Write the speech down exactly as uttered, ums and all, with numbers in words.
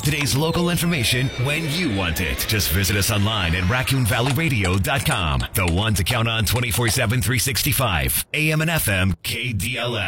Today's local information when you want it. Just visit us online at raccoon valley radio dot com. The one to count on twenty-four seven, three sixty-five. A M and F M K D L S.